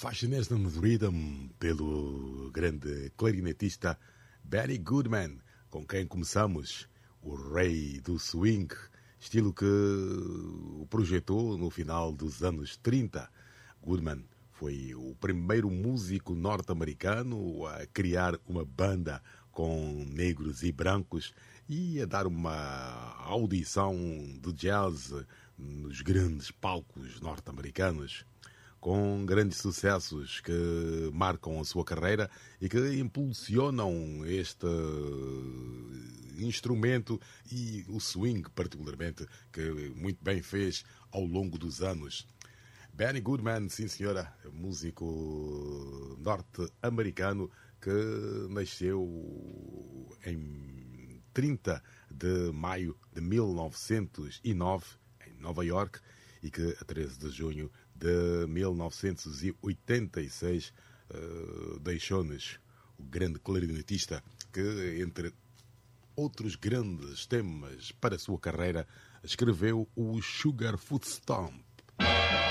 Fascination Rhythm, pelo grande clarinetista Benny Goodman, com quem começamos, o rei do swing, estilo que o projetou no final dos anos 30. Goodman foi o primeiro músico norte-americano a criar uma banda com negros e brancos e a dar uma audição de jazz nos grandes palcos norte-americanos, com grandes sucessos que marcam a sua carreira e que impulsionam este instrumento e o swing, particularmente, que muito bem fez ao longo dos anos. Benny Goodman, sim senhora, músico norte-americano que nasceu em 30 de maio de 1909 em Nova York e que a 13 de junho de 1986 deixou-nos o grande clarinetista que, entre outros grandes temas para a sua carreira, escreveu o Sugarfoot Stomp.